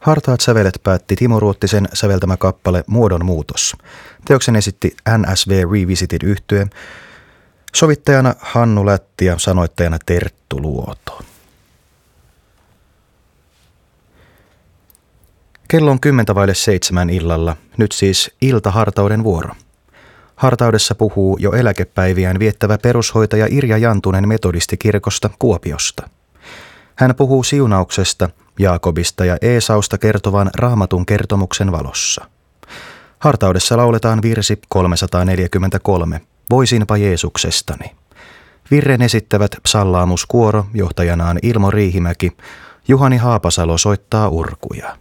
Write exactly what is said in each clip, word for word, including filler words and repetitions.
Hartaat sävelet päätti Timo Ruottisen säveltämä kappale Muodonmuutos. Teoksen esitti N S V Revisited -yhtye, sovittajana Hannu Lätti ja sanoittajana Terttu Luoto. Kello on kymmentä vaille seitsemän illalla, nyt siis iltahartauden vuoro. Hartaudessa puhuu jo eläkepäiviään viettävä perushoitaja Irja Jantunen metodistikirkosta Kuopiosta. Hän puhuu siunauksesta, Jaakobista ja Eesausta kertovan Raamatun kertomuksen valossa. Hartaudessa lauletaan virsi kolmesataaneljäkymmentäkolme, Voisinpa Jeesuksestani. Virren esittävät psallaamuskuoro, johtajanaan Ilmo Riihimäki. Juhani Haapasalo soittaa urkuja.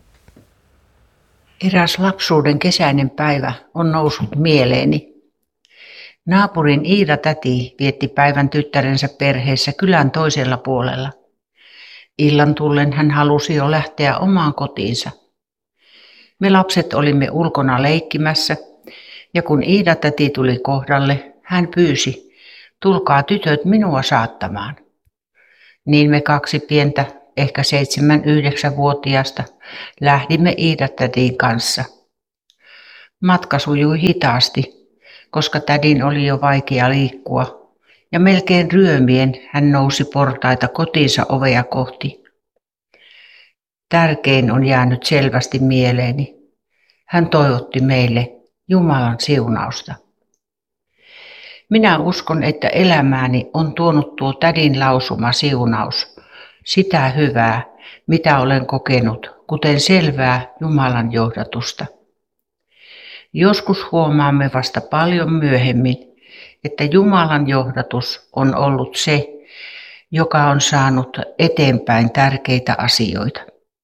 Eräs lapsuuden kesäinen päivä on noussut mieleeni. Naapurin Iida-täti vietti päivän tyttärensä perheessä kylän toisella puolella. Illan tullen hän halusi jo lähteä omaan kotiinsa. Me lapset olimme ulkona leikkimässä, ja kun Iida-täti tuli kohdalle, hän pyysi, tulkaa tytöt minua saattamaan. Niin me kaksi pientä, ehkä seitsemän yhdeksänvuotiaasta, lähdimme Iida-tätin kanssa. Matka sujui hitaasti, koska tädin oli jo vaikea liikkua, ja melkein ryömien hän nousi portaita kotiinsa ovea kohti. Tärkein on jäänyt selvästi mieleeni. Hän toivotti meille Jumalan siunausta. Minä uskon, että elämääni on tuonut tuo tädin lausuma siunaus, sitä hyvää, mitä olen kokenut, kuten selvää Jumalan johdatusta. Joskus huomaamme vasta paljon myöhemmin, että Jumalan johdatus on ollut se, joka on saanut eteenpäin tärkeitä asioita.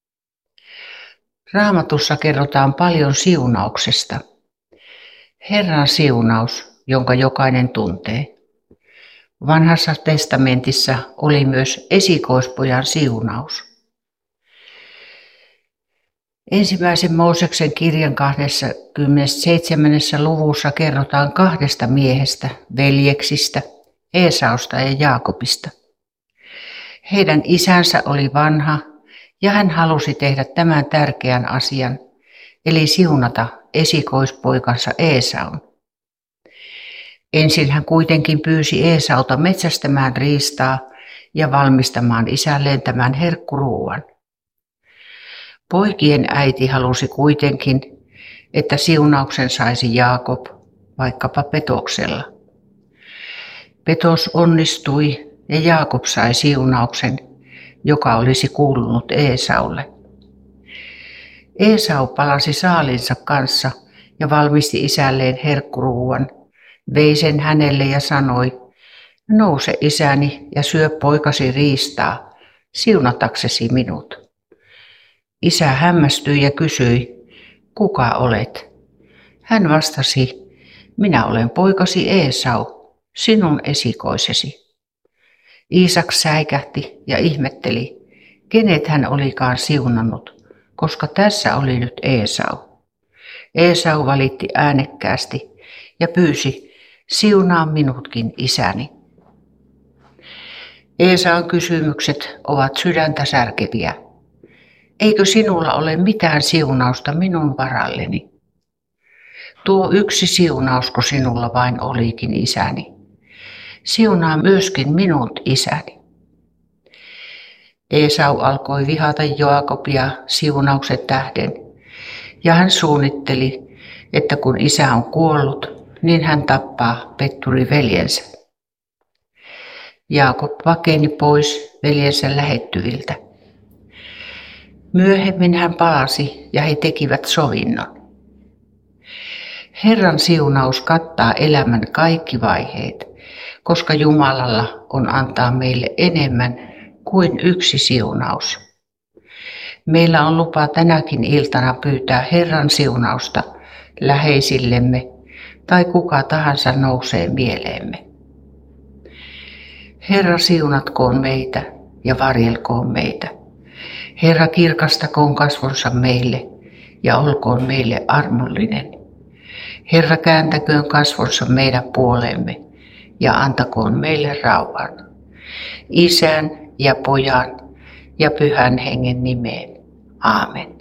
Raamatussa kerrotaan paljon siunauksesta. Herran siunaus, jonka jokainen tuntee. Vanhassa testamentissa oli myös esikoispojan siunaus. Ensimmäisen Mooseksen kirjan kaksikymmentäseitsemän luvussa kerrotaan kahdesta miehestä, veljeksistä, Eesausta ja Jaakobista. Heidän isänsä oli vanha ja hän halusi tehdä tämän tärkeän asian, eli siunata esikoispoikansa Eesaun. Ensin hän kuitenkin pyysi Eesauta metsästämään riistaa ja valmistamaan isälleen tämän herkkuruuan. Poikien äiti halusi kuitenkin, että siunauksen saisi Jaakob, vaikkapa petoksella. Petos onnistui ja Jaakob sai siunauksen, joka olisi kuulunut Eesaulle. Eesau palasi saalinsa kanssa ja valmisti isälleen herkkuruuan, vei sen hänelle ja sanoi, nouse isäni ja syö poikasi riistaa, siunataksesi minut. Isä hämmästyi ja kysyi, kuka olet? Hän vastasi, minä olen poikasi Eesau, sinun esikoisesi. Iisak säikähti ja ihmetteli, kenet hän olikaan siunannut, koska tässä oli nyt Eesau. Eesau valitti äänekkäästi ja pyysi, siunaa minutkin isäni. Eesaun kysymykset ovat sydäntä särkeviä. Eikö sinulla ole mitään siunausta minun varalleni? Tuo yksi siunausko sinulla vain olikin isäni. Siunaa myöskin minut isäni. Eesau alkoi vihata Jaakobia siunauksen tähden, ja hän suunnitteli, että kun isä on kuollut, niin hän tappaa petturiveljensä. Jaakob pakeni pois veljensä lähettyviltä. Myöhemmin hän palasi ja he tekivät sovinnon. Herran siunaus kattaa elämän kaikki vaiheet, koska Jumalalla on antaa meille enemmän kuin yksi siunaus. Meillä on lupa tänäkin iltana pyytää Herran siunausta läheisillemme tai kuka tahansa nousee mieleemme. Herra siunatkoon meitä ja varjelkoon meitä. Herra kirkastakoon kasvonsa meille ja olkoon meille armollinen. Herra kääntäköön kasvonsa meidän puoleemme ja antakoon meille rauhan. Isän ja Pojan ja Pyhän Hengen nimeen. Aamen.